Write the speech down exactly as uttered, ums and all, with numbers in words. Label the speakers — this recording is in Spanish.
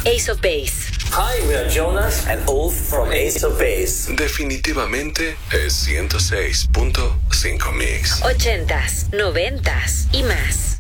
Speaker 1: Ace of Base.
Speaker 2: Hi, we are Jonas and Ulf from Ace of Base.
Speaker 3: Definitivamente es ciento seis punto cinco Mix.
Speaker 1: Ochentas, noventas y más.